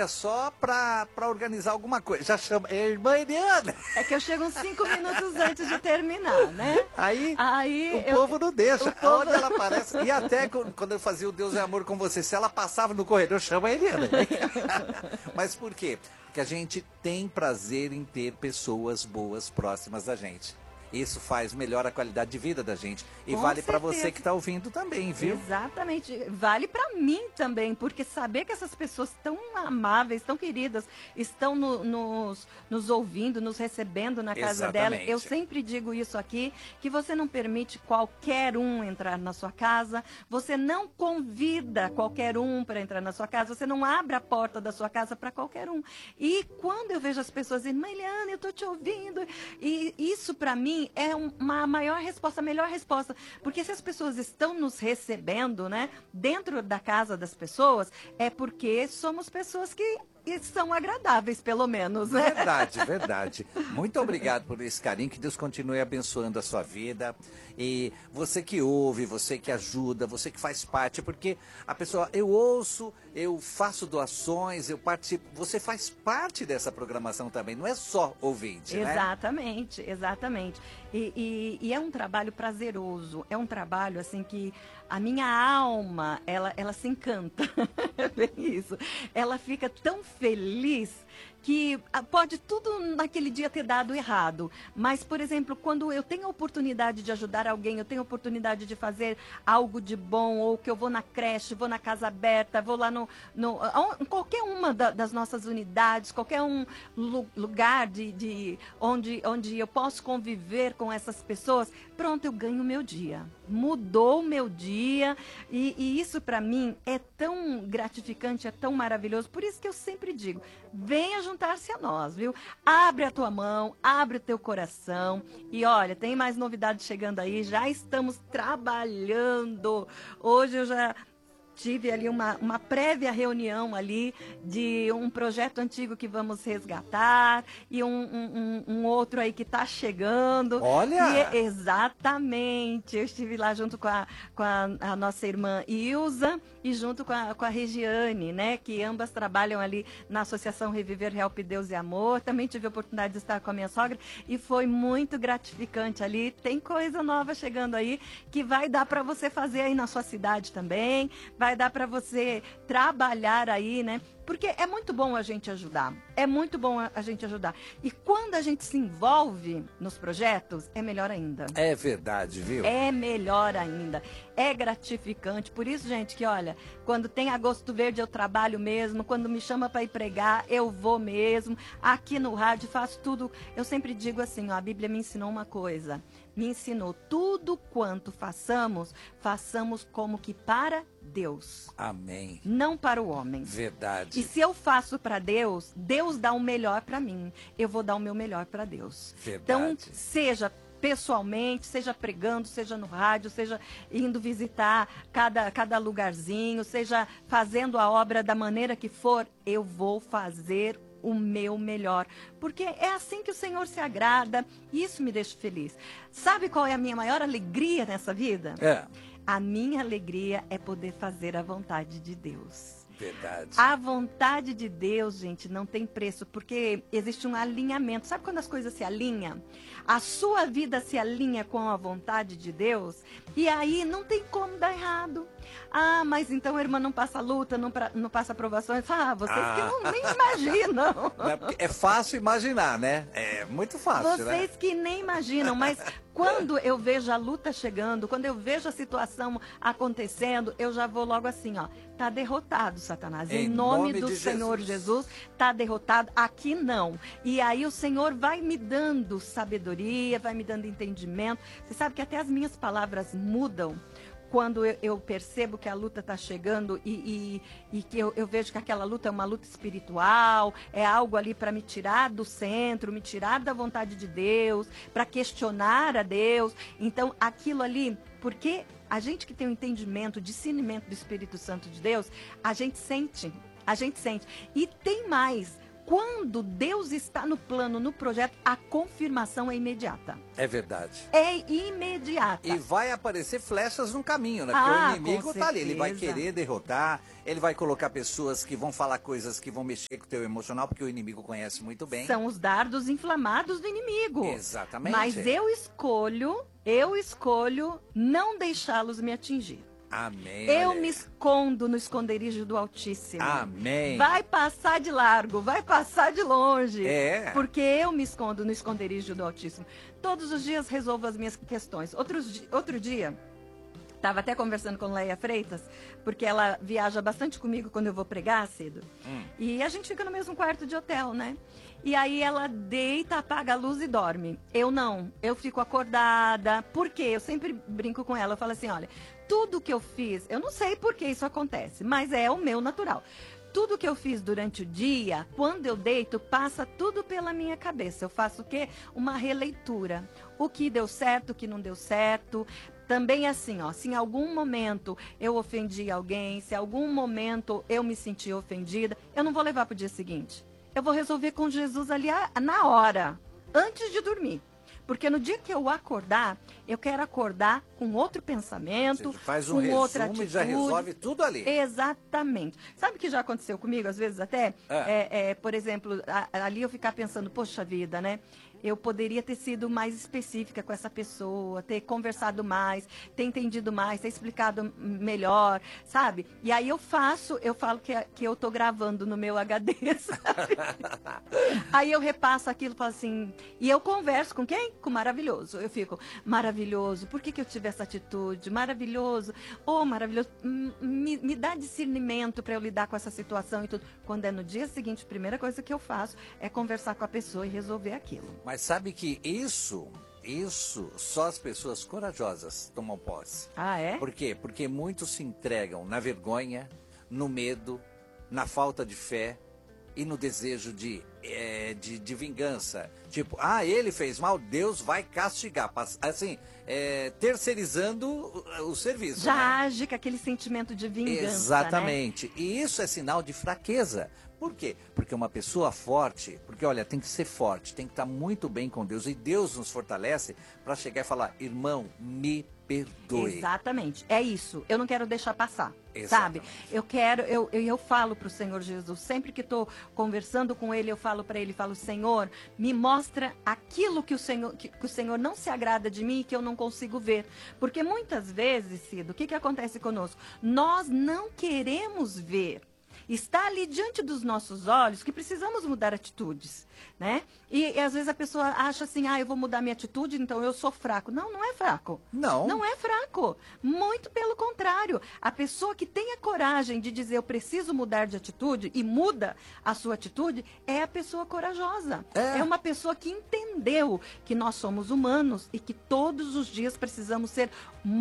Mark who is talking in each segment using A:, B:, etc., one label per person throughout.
A: chega só pra organizar alguma coisa. Já chama, irmã Eliana.
B: É que eu chego uns 5 minutos antes de terminar, né?
A: Aí o povo não deixa. Onde ela aparece. E até quando eu fazia o Deus é Amor com você, se ela passava no corredor, chama a Eliana. Mas por quê? Porque a gente tem prazer em ter pessoas boas próximas da gente. Isso melhora a qualidade de vida da gente. E
B: Com
A: vale para
B: certeza.
A: você que está ouvindo também, viu?
B: Exatamente. Vale para mim também, porque saber que essas pessoas tão amáveis, tão queridas, estão nos ouvindo, nos recebendo na casa dela.
A: Exatamente.
B: Eu sempre digo isso aqui, que você não permite qualquer um entrar na sua casa, você não convida qualquer um para entrar na sua casa, você não abre a porta da sua casa para qualquer um. E quando eu vejo as pessoas dizendo, mãe Eliana, eu tô te ouvindo, e isso para mim é uma maior resposta, a melhor resposta, porque se as pessoas estão nos recebendo, né, dentro da casa das pessoas, é porque somos pessoas que são agradáveis, pelo menos, né?
A: Verdade, verdade. Muito obrigado por esse carinho, que Deus continue abençoando a sua vida. E você que ouve, você que ajuda, você que faz parte, porque a pessoa, eu ouço, eu faço doações, eu participo, você faz parte dessa programação também, não é só ouvinte, né?
B: Exatamente, exatamente. E é um trabalho prazeroso, é um trabalho assim que a minha alma, ela se encanta, é bem isso. Ela fica tão feliz que pode tudo naquele dia ter dado errado, mas, por exemplo, quando eu tenho a oportunidade de ajudar alguém, eu tenho a oportunidade de fazer algo de bom, ou que eu vou na creche, vou na casa aberta, vou lá em qualquer uma das nossas unidades, qualquer lugar onde eu posso conviver com essas pessoas, pronto, eu ganho o meu dia. Mudou o meu dia, e isso para mim é tão gratificante, é tão maravilhoso. Por isso que eu sempre digo, venha juntar-se a nós, viu? Abre a tua mão, abre o teu coração. E olha, tem mais novidades chegando aí, já estamos trabalhando. Hoje eu já tive ali uma prévia reunião ali de um projeto antigo que vamos resgatar e um outro aí que está chegando.
A: Olha!
B: Exatamente. Eu estive lá junto com a nossa irmã Ilza e junto com a Regiane, né? Que ambas trabalham ali na Associação Reviver, Help Deus e Amor. Também tive a oportunidade de estar com a minha sogra e foi muito gratificante ali. Tem coisa nova chegando aí que vai dar para você fazer aí na sua cidade também. Vai dar para você trabalhar aí, né? Porque é muito bom a gente ajudar. É muito bom a gente ajudar. E quando a gente se envolve nos projetos, é melhor ainda.
A: É verdade, viu?
B: É melhor ainda. É gratificante. Por isso, gente, que olha, quando tem Agosto Verde eu trabalho mesmo. Quando me chama para ir pregar, eu vou mesmo. Aqui no rádio faço tudo. Eu sempre digo assim, ó, a Bíblia me ensinou uma coisa. Me ensinou tudo quanto façamos como que para Deus.
A: Amém.
B: Não para o homem.
A: Verdade.
B: E se eu faço para Deus, Deus dá o melhor para mim. Eu vou dar o meu melhor para Deus.
A: Verdade.
B: Então, seja pessoalmente, seja pregando, seja no rádio, seja indo visitar cada lugarzinho, seja fazendo a obra da maneira que for, eu vou fazer o meu melhor, porque é assim que o Senhor se agrada, e isso me deixa feliz. Sabe qual é a minha maior alegria nessa vida?
A: É.
B: A minha alegria é poder fazer a vontade de Deus.
A: Verdade.
B: A vontade de Deus, gente, não tem preço, porque existe um alinhamento. Sabe quando as coisas se alinham? A sua vida se alinha com a vontade de Deus, e aí não tem como dar errado. Ah, mas então a irmã não passa luta, não passa provações. Ah, vocês que nem imaginam.
A: É fácil imaginar, né? É muito fácil,
B: Vocês
A: né?
B: que nem imaginam, mas quando eu vejo a luta chegando, quando eu vejo a situação acontecendo, eu já vou logo assim, ó. Tá derrotado, Satanás. Em nome do Senhor Jesus, tá derrotado. Aqui não. E aí o Senhor vai me dando sabedoria, vai me dando entendimento. Você sabe que até as minhas palavras mudam quando eu percebo que a luta está chegando e que eu vejo que aquela luta é uma luta espiritual, é algo ali para me tirar do centro, me tirar da vontade de Deus, para questionar a Deus. Então, aquilo ali, porque a gente que tem o entendimento, o discernimento do Espírito Santo de Deus, a gente sente. E tem mais. quando Deus está no plano, no projeto, a confirmação é imediata.
A: É verdade.
B: É imediata.
A: E vai aparecer flechas no caminho, né?
B: Ah,
A: Porque o
B: com
A: inimigo tá ali, ele vai
B: certeza.
A: querer derrotar, ele vai colocar pessoas que vão falar coisas que vão mexer com o teu emocional, porque o inimigo conhece muito bem.
B: São os dardos inflamados do inimigo.
A: Exatamente.
B: Mas eu escolho não deixá-los me atingir.
A: Amém.
B: Eu
A: olha
B: me
A: aí.
B: escondo no esconderijo do Altíssimo.
A: Amém.
B: Vai passar de largo, vai passar de longe.
A: É.
B: Porque eu me escondo no esconderijo do Altíssimo. Todos os dias resolvo as minhas questões. Outro dia, estava até conversando com Leia Freitas, porque ela viaja bastante comigo quando eu vou pregar, Cido. E a gente fica no mesmo quarto de hotel, né? E aí ela deita, apaga a luz e dorme. Eu não, eu fico acordada. Por quê? Eu sempre brinco com ela, eu falo assim, olha, tudo que eu fiz, eu não sei por que isso acontece, mas é o meu natural. Tudo que eu fiz durante o dia, quando eu deito, passa tudo pela minha cabeça. Eu faço o quê? Uma releitura. O que deu certo, o que não deu certo. Também assim, ó, se em algum momento eu ofendi alguém, se em algum momento eu me senti ofendida, eu não vou levar para o dia seguinte. Eu vou resolver com Jesus ali na hora, antes de dormir. Porque no dia que eu acordar, eu quero acordar com outro pensamento,
A: Você faz um
B: com
A: resumo
B: outra atitude.
A: e já resolve tudo ali.
B: Exatamente. Sabe o que já aconteceu comigo, às vezes até? Por exemplo, ali eu ficar pensando, poxa vida, né? Eu poderia ter sido mais específica com essa pessoa, ter conversado mais, ter entendido mais, ter explicado melhor, sabe? E aí eu falo que eu tô gravando no meu HD, sabe? Aí eu repasso aquilo, falo assim, e eu converso com quem? Com o maravilhoso. Eu fico, maravilhoso, por que eu tive essa atitude? Maravilhoso, oh, maravilhoso, me dá discernimento para eu lidar com essa situação e tudo. Quando é no dia seguinte, a primeira coisa que eu faço é conversar com a pessoa e resolver aquilo.
A: Mas sabe que isso só as pessoas corajosas tomam posse.
B: Ah, é?
A: Por quê? Porque muitos se entregam na vergonha, no medo, na falta de fé e no desejo de vingança. Tipo, ele fez mal, Deus vai castigar. Assim, terceirizando o serviço.
B: Já
A: né?
B: age com aquele sentimento de vingança,
A: Exatamente.
B: né?
A: E isso é sinal de fraqueza. Por quê? Porque uma pessoa forte, porque olha, tem que ser forte, tem que estar muito bem com Deus. E Deus nos fortalece para chegar e falar, irmão, me perdoe.
B: Exatamente. É isso. Eu não quero deixar passar.
A: Exatamente.
B: Sabe? Eu falo para o Senhor Jesus, sempre que estou conversando com Ele, eu falo para Ele, falo, Senhor, me mostra aquilo que o Senhor não se agrada de mim e que eu não consigo ver. Porque muitas vezes, Cido, o que acontece conosco? Nós não queremos ver. Está ali diante dos nossos olhos que precisamos mudar atitudes, né? E às vezes a pessoa acha assim, eu vou mudar minha atitude, então eu sou fraco. Não, não é fraco.
A: Não.
B: Não é fraco. Muito pelo contrário. A pessoa que tem a coragem de dizer eu preciso mudar de atitude e muda a sua atitude é a pessoa corajosa. É uma pessoa que entendeu que nós somos humanos e que todos os dias precisamos ser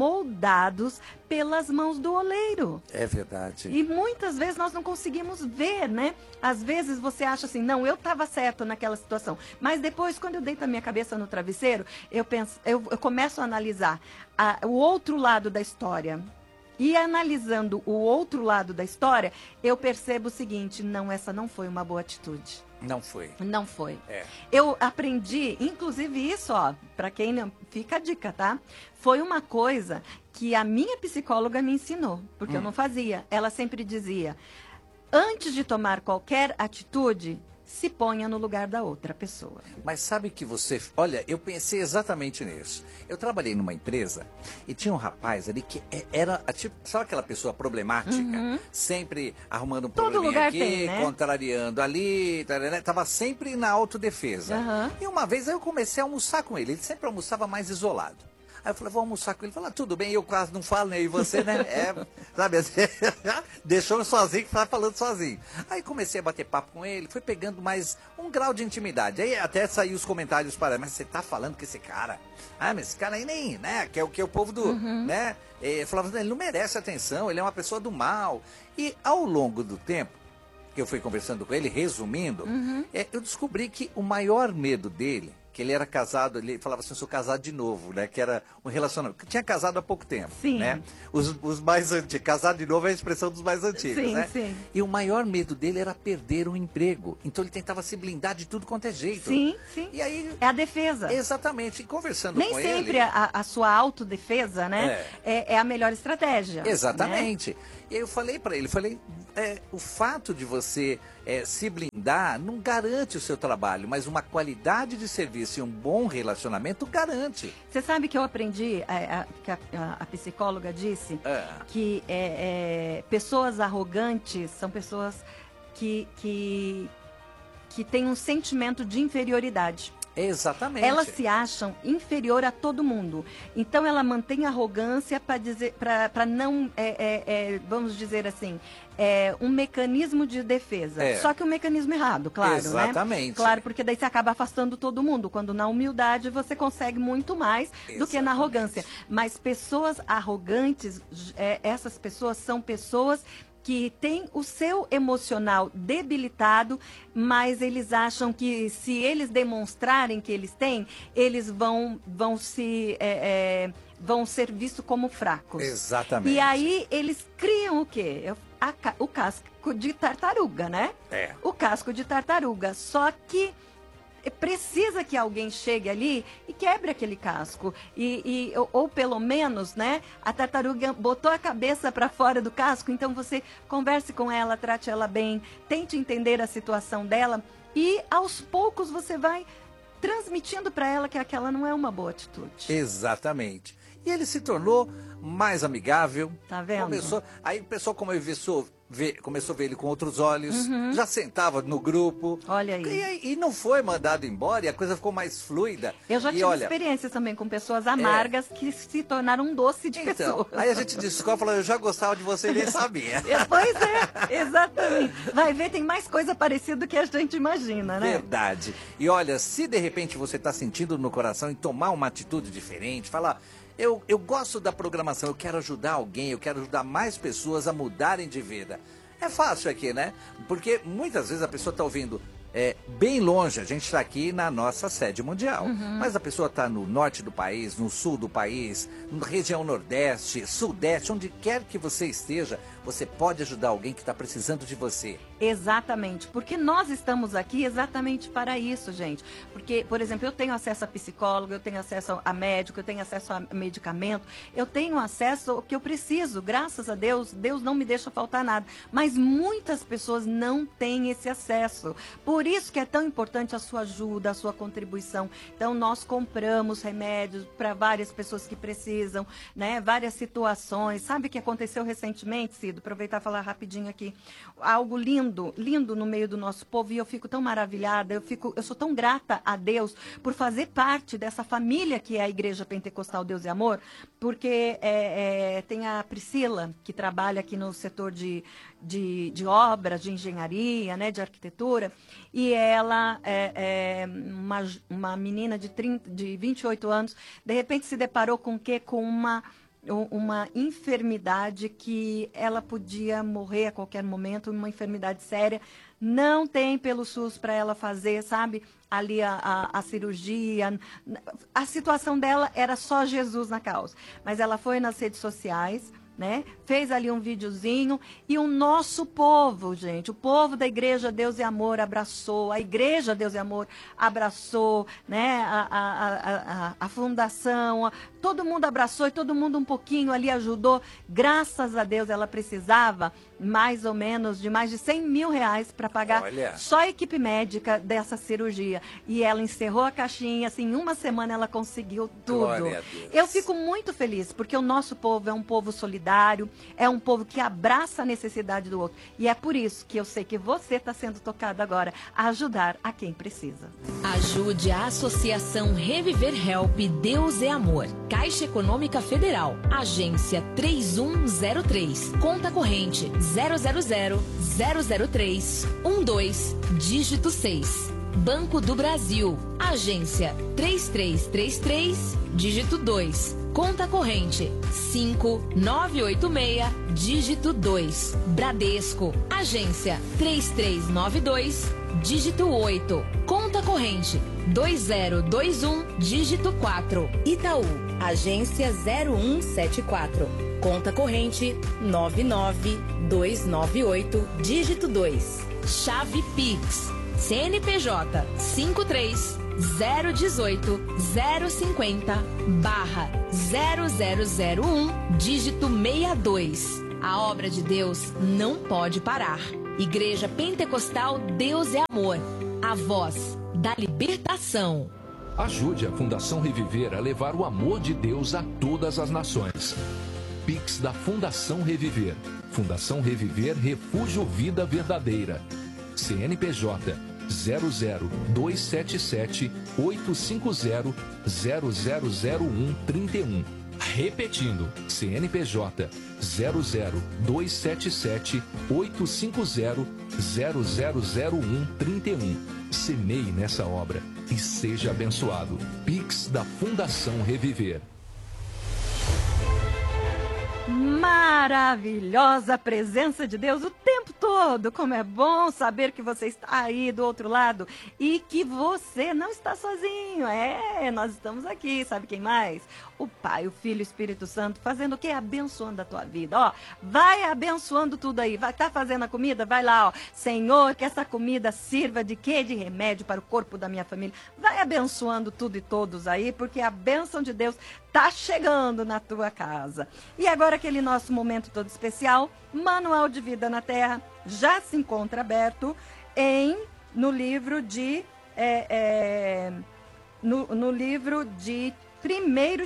B: moldados pelas mãos do oleiro.
A: É verdade.
B: E muitas vezes nós não conseguimos ver, né? Às vezes você acha assim, não, eu estava certo naquela situação. Mas depois, quando eu deito a minha cabeça no travesseiro, eu começo a analisar o outro lado da história. E analisando o outro lado da história, eu percebo o seguinte, não, essa não foi uma boa atitude.
A: Não foi.
B: Não foi.
A: É.
B: Eu aprendi, inclusive isso, para quem não, fica a dica, tá? Foi uma coisa que a minha psicóloga me ensinou, porque eu não fazia. Ela sempre dizia, antes de tomar qualquer atitude, se ponha no lugar da outra pessoa.
A: Mas sabe que você... Olha, eu pensei exatamente nisso. Eu trabalhei numa empresa e tinha um rapaz ali que era, tipo, sabe aquela pessoa problemática? Sempre arrumando um
B: Todo
A: probleminha
B: lugar
A: aqui,
B: tem, né?
A: contrariando ali, tava sempre na autodefesa. E uma vez eu comecei a almoçar com ele. Ele sempre almoçava mais isolado. Aí eu falei, vou almoçar com ele. Ele falou, tudo bem, eu quase não falo, né? E você, né? Sabe assim, deixou sozinho, que estava falando sozinho. Aí comecei a bater papo com ele, fui pegando mais um grau de intimidade. Aí até saiu os comentários para mas você tá falando com esse cara? Mas esse cara aí nem, né? Que é o povo do, né? Falava, ele não merece atenção, ele é uma pessoa do mal. E ao longo do tempo, que eu fui conversando com ele, resumindo, eu descobri que o maior medo dele que ele era casado, ele falava assim, eu sou casado de novo, né? Que era um relacionamento. Tinha casado há pouco tempo,
B: Sim.
A: né? Os mais antigos, casado de novo é a expressão dos mais antigos,
B: Sim,
A: né?
B: sim.
A: E o maior medo dele era perder o emprego. Então ele tentava se blindar de tudo quanto é jeito.
B: Sim, sim.
A: E aí...
B: É a defesa.
A: Exatamente. E conversando
B: Nem
A: com ele...
B: sempre a sua autodefesa, né? É a melhor estratégia.
A: Exatamente.
B: Né?
A: E aí eu falei para ele, o fato de você se blindar não garante o seu trabalho, mas uma qualidade de serviço e um bom relacionamento garante.
B: Você sabe que eu aprendi, que a psicóloga disse, que pessoas arrogantes são pessoas que têm um sentimento de inferioridade.
A: Exatamente.
B: Elas se acham inferior a todo mundo. Então ela mantém a arrogância para não, vamos dizer assim, um mecanismo de defesa. Só que um mecanismo errado, claro.
A: Exatamente.
B: Né? Claro, porque daí você acaba afastando todo mundo. Quando na humildade você consegue muito mais do que na arrogância. Mas pessoas arrogantes, essas pessoas são pessoas que tem o seu emocional debilitado, mas eles acham que se eles demonstrarem que eles têm, eles vão ser vistos como fracos.
A: Exatamente.
B: E aí eles criam o quê? O casco de tartaruga, né? O casco de tartaruga. Só que precisa que alguém chegue ali e quebre aquele casco. Ou pelo menos, né, a tartaruga botou a cabeça para fora do casco, então você converse com ela, trate ela bem, tente entender a situação dela e aos poucos você vai transmitindo para ela que aquela não é uma boa atitude.
A: Exatamente. E ele se tornou mais amigável.
B: Tá vendo?
A: Aí o pessoal começou a ver ele com outros olhos, já sentava no grupo.
B: Olha aí.
A: E não foi mandado embora e a coisa ficou mais fluida.
B: Eu já tive experiências também com pessoas amargas que se tornaram um doce de pessoas.
A: Aí a gente descobre e fala, eu já gostava de você e nem sabia.
B: Pois é, exatamente. Vai ver, tem mais coisa parecida do que a gente imagina, né?
A: Verdade. E olha, se de repente você está sentindo no coração em tomar uma atitude diferente, falar... Eu gosto da programação, eu quero ajudar alguém, eu quero ajudar mais pessoas a mudarem de vida. É fácil aqui, né? Porque muitas vezes a pessoa está ouvindo bem longe, a gente está aqui na nossa sede mundial. Mas a pessoa está no norte do país, no sul do país, na região nordeste, sudeste, onde quer que você esteja, você pode ajudar alguém que está precisando de você.
B: Exatamente, porque nós estamos aqui exatamente para isso, gente. Porque, por exemplo, eu tenho acesso a psicólogo, eu tenho acesso a médico, eu tenho acesso a medicamento, eu tenho acesso ao que eu preciso, graças a Deus, Deus não me deixa faltar nada. Mas muitas pessoas não têm esse acesso. Por isso que é tão importante a sua ajuda, a sua contribuição. Então, nós compramos remédios para várias pessoas que precisam, né? Várias situações. Sabe o que aconteceu recentemente, Cido? Aproveitar e falar rapidinho aqui. Algo lindo, lindo no meio do nosso povo, e eu fico tão maravilhada, eu sou tão grata a Deus por fazer parte dessa família que é a Igreja Pentecostal Deus e Amor, porque tem a Priscila, que trabalha aqui no setor de obras, de engenharia, né, de arquitetura, e ela é uma menina de 28 anos, de repente se deparou com o quê? Com uma enfermidade que ela podia morrer a qualquer momento, uma enfermidade séria, não tem pelo SUS para ela fazer, sabe, ali a cirurgia, a situação dela era só Jesus na causa, mas ela foi nas redes sociais, né? Fez ali um videozinho e o nosso povo, gente, o povo da Igreja Deus e Amor abraçou, a Igreja Deus e Amor abraçou, né? A fundação, todo mundo abraçou e todo mundo um pouquinho ali ajudou. Graças a Deus ela precisava mais ou menos de mais de 100 mil reais para pagar só a equipe médica dessa cirurgia. E ela encerrou a caixinha, assim, em uma semana ela conseguiu tudo.
A: Glória a Deus.
B: Eu fico muito feliz, porque o nosso povo é um povo solidário, é um povo que abraça a necessidade do outro. E é por isso que eu sei que você está sendo tocado agora a ajudar a quem precisa.
C: Ajude a Associação Reviver Help Deus é Amor. Caixa Econômica Federal. Agência 3103. Conta corrente 000-003-12, dígito 6. Banco do Brasil. Agência 3333, dígito 2. Conta corrente 5986, dígito 2. Bradesco. Agência 3392, dígito 8. Conta Conta corrente 2021, dígito 4. Itaú, agência 0174. Conta corrente 99298, dígito 2. Chave Pix, CNPJ 53 018 050 /0001, dígito 62. A obra de Deus não pode parar. Igreja Pentecostal Deus é Amor, a voz da libertação.
D: Ajude a Fundação Reviver a levar o amor de Deus a todas as nações. Pix da Fundação Reviver. Fundação Reviver Refúgio Vida Verdadeira. CNPJ 00277 850 000131. Repetindo, CNPJ 00277 850 000131. Semeie nessa obra e seja abençoado. Pix da Fundação Reviver.
B: Maravilhosa presença de Deus o tempo todo. Como é bom saber que você está aí do outro lado e que você não está sozinho. Nós estamos aqui. Sabe quem mais? O Pai, o Filho e o Espírito Santo fazendo o quê? Abençoando a tua vida. Ó, vai abençoando tudo aí. Vai tá fazendo a comida? Vai lá, ó. Senhor, que essa comida sirva de quê? De remédio para o corpo da minha família. Vai abençoando tudo e todos aí, porque a bênção de Deus tá chegando na tua casa. E agora aquele nosso momento todo especial, Manual de Vida na Terra, já se encontra aberto no livro de no livro de 1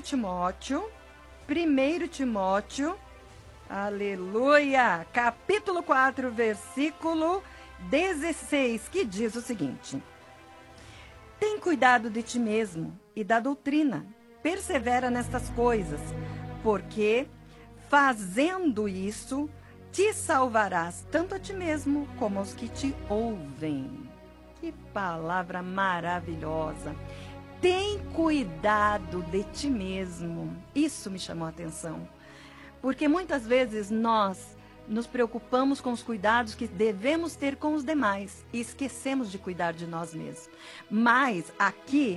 B: Timóteo, aleluia, capítulo 4, versículo 16, que diz o seguinte: tem cuidado de ti mesmo e da doutrina, persevera nestas coisas, porque fazendo isso, te salvarás tanto a ti mesmo como aos que te ouvem. Que palavra maravilhosa! Tem cuidado de ti mesmo. Isso me chamou a atenção. Porque muitas vezes nós nos preocupamos com os cuidados que devemos ter com os demais e esquecemos de cuidar de nós mesmos. Mas aqui,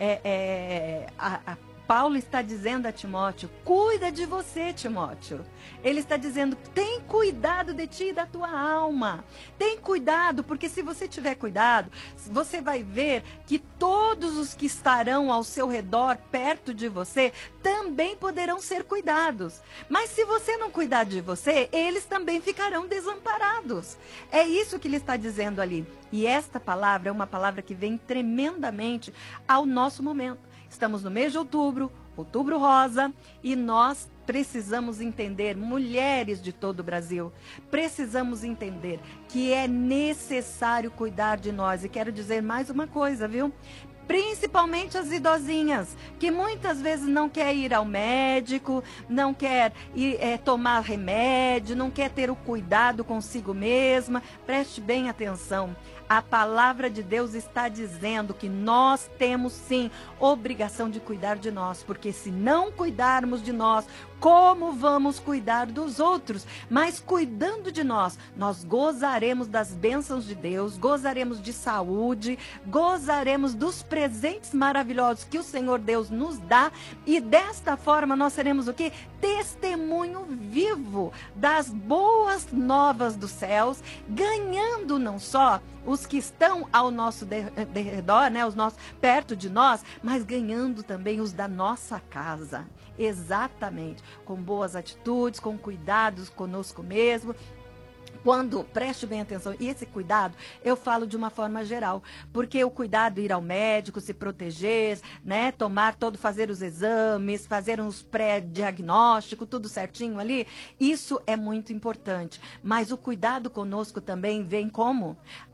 B: Paulo está dizendo a Timóteo, cuida de você, Timóteo. Ele está dizendo, tem cuidado de ti e da tua alma. Tem cuidado, porque se você tiver cuidado, você vai ver que todos os que estarão ao seu redor, perto de você, também poderão ser cuidados. Mas se você não cuidar de você, eles também ficarão desamparados. É isso que ele está dizendo ali. E esta palavra é uma palavra que vem tremendamente ao nosso momento. Estamos no mês de outubro, outubro rosa, e nós precisamos entender, mulheres de todo o Brasil, precisamos entender que é necessário cuidar de nós. E quero dizer mais uma coisa, viu? Principalmente as idosinhas, que muitas vezes não quer ir ao médico, não quer tomar remédio, não quer ter o cuidado consigo mesma. Preste bem atenção. A palavra de Deus está dizendo que nós temos sim obrigação de cuidar de nós, porque se não cuidarmos de nós, como vamos cuidar dos outros? Mas cuidando de nós, nós gozaremos das bênçãos de Deus, gozaremos de saúde, gozaremos dos presentes maravilhosos que o Senhor Deus nos dá, e desta forma nós seremos o quê? Testemunho vivo das boas novas dos céus, ganhando não só os que estão ao nosso redor, né, os nossos perto de nós, mas ganhando também os da nossa casa. Exatamente, com boas atitudes, com cuidados conosco mesmo. Quando, preste bem atenção, e esse cuidado eu falo de uma forma geral, porque o cuidado, ir ao médico, se proteger, né, fazer os exames, fazer uns pré-diagnósticos, tudo certinho ali, isso é muito importante. Mas o cuidado conosco também vem como?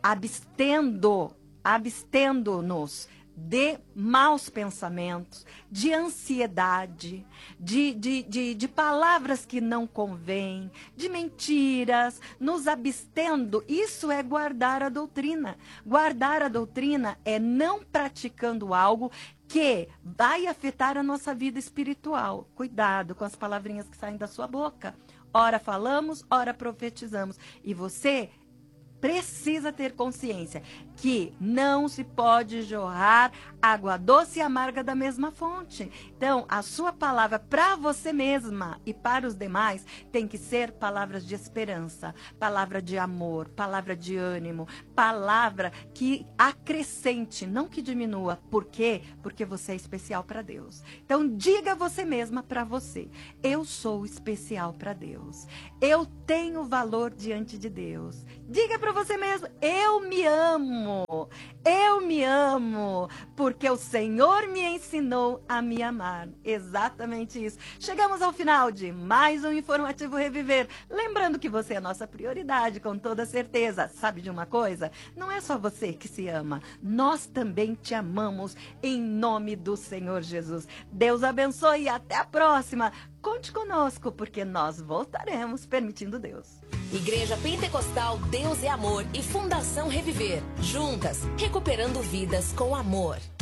B: Abstendo-nos de maus pensamentos, de ansiedade, de palavras que não convêm, de mentiras, nos abstendo. Isso é guardar a doutrina. Guardar a doutrina é não praticando algo que vai afetar a nossa vida espiritual. Cuidado com as palavrinhas que saem da sua boca. Ora falamos, ora profetizamos. E você precisa ter consciência que não se pode jorrar água doce e amarga da mesma fonte. Então, a sua palavra para você mesma e para os demais tem que ser palavras de esperança, palavra de amor, palavra de ânimo, palavra que acrescente, não que diminua. Por quê? Porque você é especial para Deus. Então, diga você mesma para você: eu sou especial para Deus. Eu tenho valor diante de Deus. Diga para você mesmo: eu me amo. Eu me amo, porque o Senhor me ensinou a me amar. Exatamente isso. Chegamos ao final de mais um Informativo Reviver. Lembrando que você é a nossa prioridade, com toda certeza. Sabe de uma coisa? Não é só você que se ama. Nós também te amamos, em nome do Senhor Jesus. Deus abençoe e até a próxima. Conte conosco, porque nós voltaremos, permitindo Deus.
C: Igreja Pentecostal Deus é Amor e Fundação Reviver. Juntas, recuperando vidas com amor.